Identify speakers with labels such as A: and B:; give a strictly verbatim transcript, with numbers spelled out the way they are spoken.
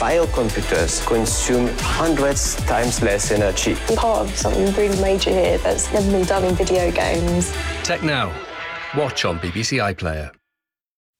A: biocomputers consume hundreds times less energy.
B: I'm part of something really major here that's never been done in video games.
C: Tech Now. Watch on B B C iPlayer.